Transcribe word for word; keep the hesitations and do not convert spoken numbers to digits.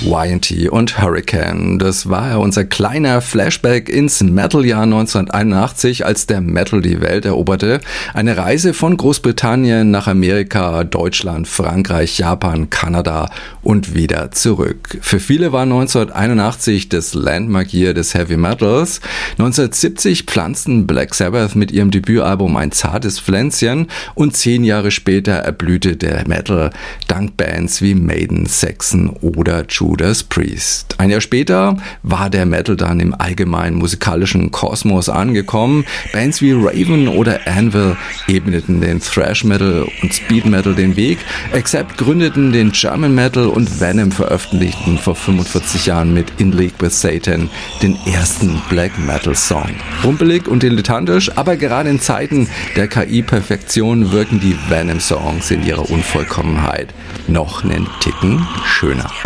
Y and T und Hurricane. Das war ja unser kleiner Flashback ins Metal-Jahr neunzehnhunderteinundachtzig, als der Metal die Welt eroberte. Eine Reise von Großbritannien nach Amerika, Deutschland, Frankreich, Japan, Kanada und wieder zurück. Für viele war neunzehnhunderteinundachtzig das Landmark Year des Heavy Metals. neunzehnhundertsiebzig pflanzten Black Sabbath mit ihrem Debütalbum ein zartes Pflänzchen und zehn Jahre später erblühte der Metal dank Bands wie Maiden, Saxon oder Judas Priest. Ein Jahr später war der Metal dann im allgemeinen musikalischen Kosmos angekommen. Bands wie Raven oder Anvil ebneten den Thrash Metal und Speed Metal den Weg. Accept gründeten den German Metal und Venom veröffentlichten vor fünfundvierzig Jahren mit In League with Satan den ersten Black Metal Song. Rumpelig und dilettantisch, aber gerade in Zeiten der K I-Perfektion wirken die Venom Songs in ihrer Unvollkommenheit noch einen Ticken schöner.